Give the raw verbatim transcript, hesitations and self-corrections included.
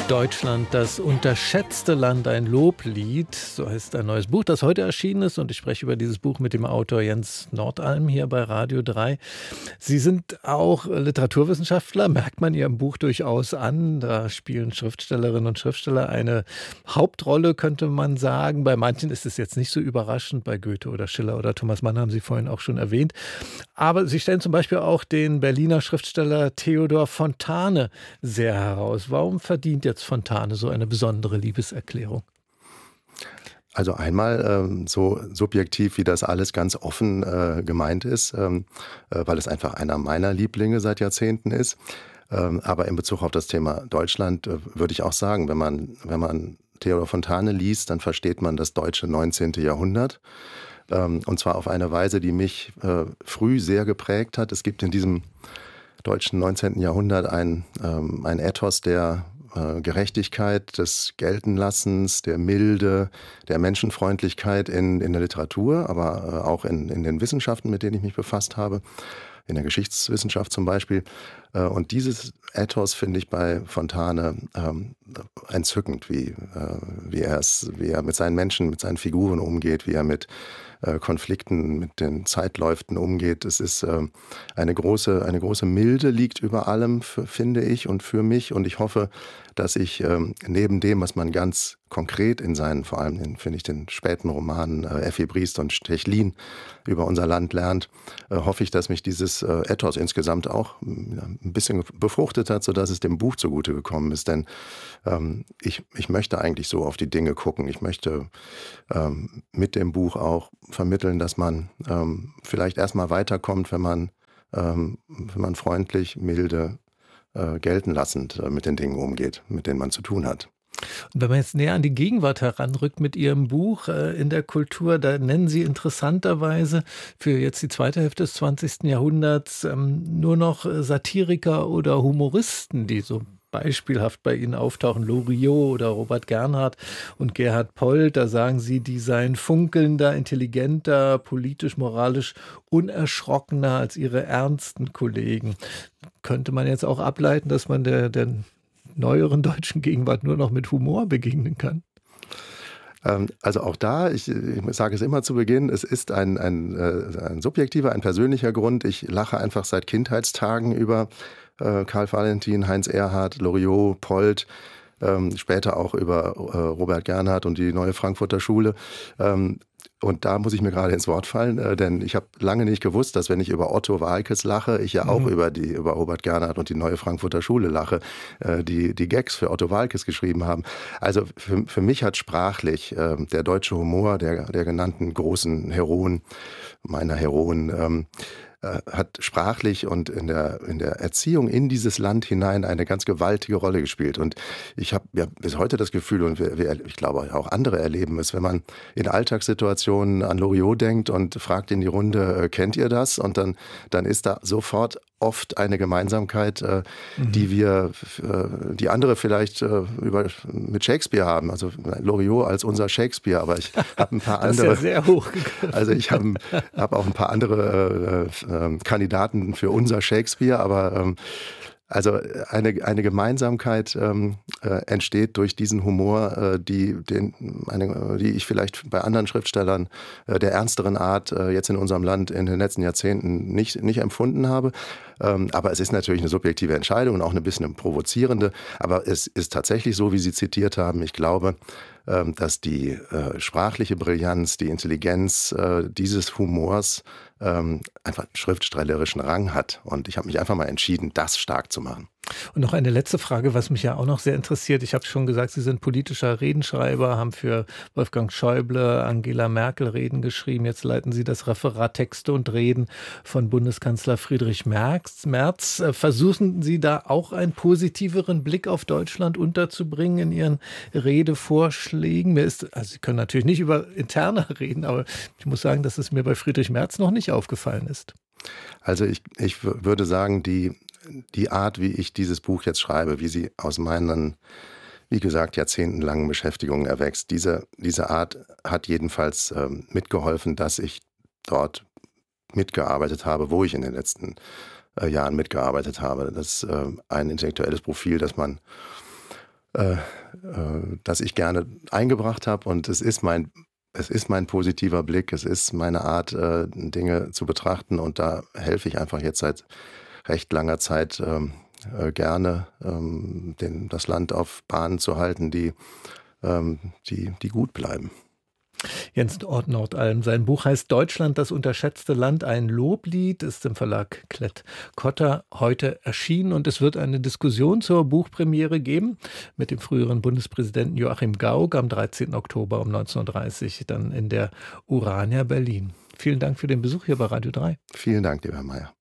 Deutschland, das unterschätzte Land, ein Loblied, so heißt ein neues Buch, das heute erschienen ist, und ich spreche über dieses Buch mit dem Autor Jens Nordalm hier bei Radio drei. Sie sind auch Literaturwissenschaftler, merkt man Ihrem Buch durchaus an. Da spielen Schriftstellerinnen und Schriftsteller eine Hauptrolle, könnte man sagen. Bei manchen ist es jetzt nicht so überraschend, bei Goethe oder Schiller oder Thomas Mann haben Sie vorhin auch schon erwähnt. Aber Sie stellen zum Beispiel auch den Berliner Schriftsteller Theodor Fontane sehr heraus. Warum verdient jetzt Fontane so eine besondere Liebeserklärung? Also einmal ähm, so subjektiv, wie das alles ganz offen äh, gemeint ist, ähm, äh, weil es einfach einer meiner Lieblinge seit Jahrzehnten ist. Ähm, aber in Bezug auf das Thema Deutschland äh, würde ich auch sagen, wenn man, wenn man Theodor Fontane liest, dann versteht man das deutsche neunzehnte. Jahrhundert. Ähm, und zwar auf eine Weise, die mich äh, früh sehr geprägt hat. Es gibt in diesem deutschen neunzehnten. Jahrhundert ein, ähm, ein Ethos der Gerechtigkeit, des Geltenlassens, der Milde, der Menschenfreundlichkeit in, in der Literatur, aber auch in, in den Wissenschaften, mit denen ich mich befasst habe, in der Geschichtswissenschaft zum Beispiel. Und dieses Ethos finde ich bei Fontane ähm, entzückend, wie, äh, wie, er es, wie er mit seinen Menschen, mit seinen Figuren umgeht, wie er mit äh, Konflikten, mit den Zeitläuften umgeht. Es ist äh, eine große, eine große Milde liegt über allem, für, finde ich, und für mich. Und ich hoffe, dass ich ähm, neben dem, was man ganz konkret in seinen, vor allem in, finde ich, den späten Romanen äh, Effi Briest und Stechlin über unser Land lernt, äh, hoffe ich, dass mich dieses äh, Ethos insgesamt auch äh, ein bisschen befruchtet hat, sodass es dem Buch zugute gekommen ist. Denn ähm, ich, ich möchte eigentlich so auf die Dinge gucken. Ich möchte ähm, mit dem Buch auch vermitteln, dass man ähm, vielleicht erstmal weiterkommt, wenn man, ähm, wenn man freundlich, milde, äh, gelten lassend äh, mit den Dingen umgeht, mit denen man zu tun hat. Und wenn man jetzt näher an die Gegenwart heranrückt mit Ihrem Buch äh, in der Kultur, da nennen Sie interessanterweise für jetzt die zweite Hälfte des zwanzigsten. Jahrhunderts ähm, nur noch äh, Satiriker oder Humoristen, die so beispielhaft bei Ihnen auftauchen, Loriot oder Robert Gernhardt und Gerhard Polt. Da sagen Sie, die seien funkelnder, intelligenter, politisch, moralisch unerschrockener als ihre ernsten Kollegen. Könnte man jetzt auch ableiten, dass man der, der neueren deutschen Gegenwart nur noch mit Humor begegnen kann? Also auch da, ich, ich sage es immer zu Beginn, es ist ein, ein, ein subjektiver, ein persönlicher Grund. Ich lache einfach seit Kindheitstagen über äh, Karl Valentin, Heinz Erhardt, Loriot, Polt, ähm, später auch über äh, Robert Gernhardt und die Neue Frankfurter Schule. Ähm, Und da muss ich mir gerade ins Wort fallen, äh, denn ich habe lange nicht gewusst, dass wenn ich über Otto Waalkes lache, ich ja auch mhm. über die über Robert Gernhardt und die Neue Frankfurter Schule lache, äh, die die Gags für Otto Waalkes geschrieben haben. Also für, für mich hat sprachlich äh, der deutsche Humor der, der genannten großen Heroen, meiner Heroen, ähm, hat sprachlich und in der, in der Erziehung in dieses Land hinein eine ganz gewaltige Rolle gespielt. Und ich habe ja bis heute das Gefühl, und wir, wir, ich glaube auch andere erleben es, wenn man in Alltagssituationen an Loriot denkt und fragt in die Runde, kennt ihr das? Und dann, dann ist da sofort oft eine Gemeinsamkeit, äh, mhm. die wir, äh, die andere vielleicht äh, über, mit Shakespeare haben. Also Loriot als unser Shakespeare, aber ich habe ein paar andere. Das ist ja sehr hoch gegriffen. Also ich habe hab auch ein paar andere äh, äh, Kandidaten für unser Shakespeare, aber ähm, also eine, eine Gemeinsamkeit ähm, äh, entsteht durch diesen Humor, äh, die, den, eine, die ich vielleicht bei anderen Schriftstellern äh, der ernsteren Art äh, jetzt in unserem Land in den letzten Jahrzehnten nicht, nicht empfunden habe. Ähm, aber es ist natürlich eine subjektive Entscheidung und auch ein bisschen eine provozierende. Aber es ist tatsächlich so, wie Sie zitiert haben. Ich glaube, ähm, dass die äh, sprachliche Brillanz, die Intelligenz äh, dieses Humors ähm, einfach einen schriftstellerischen Rang hat. Und ich habe mich einfach mal entschieden, das stark zu machen. Und noch eine letzte Frage, was mich ja auch noch sehr interessiert. Ich habe schon gesagt, Sie sind politischer Redenschreiber, haben für Wolfgang Schäuble, Angela Merkel Reden geschrieben. Jetzt leiten Sie das Referat Texte und Reden von Bundeskanzler Friedrich Merz. Merz. Versuchen Sie da auch einen positiveren Blick auf Deutschland unterzubringen in Ihren Redevorschlägen? Mir ist, also Sie können natürlich nicht über Interna reden, aber ich muss sagen, dass es mir bei Friedrich Merz noch nicht aufgefallen ist. Also ich, ich würde sagen, die Die Art, wie ich dieses Buch jetzt schreibe, wie sie aus meinen, wie gesagt, jahrzehntelangen Beschäftigungen erwächst, diese, diese Art hat jedenfalls ähm, mitgeholfen, dass ich dort mitgearbeitet habe, wo ich in den letzten äh, Jahren mitgearbeitet habe. Das ist äh, ein intellektuelles Profil, das man äh, äh, das ich gerne eingebracht habe. Und es ist mein, es ist mein positiver Blick, es ist meine Art, äh, Dinge zu betrachten. Und da helfe ich einfach jetzt seit recht langer Zeit ähm, äh, gerne, ähm, den, das Land auf Bahnen zu halten, die, ähm, die, die gut bleiben. Jens Nordalm. Sein Buch heißt Deutschland, das unterschätzte Land, ein Loblied, ist im Verlag Klett-Cotta heute erschienen und es wird eine Diskussion zur Buchpremiere geben mit dem früheren Bundespräsidenten Joachim Gauck am dreizehnten Oktober um neunzehn Uhr dreißig dann in der Urania Berlin. Vielen Dank für den Besuch hier bei Radio drei. Vielen Dank, lieber Herr Mayer.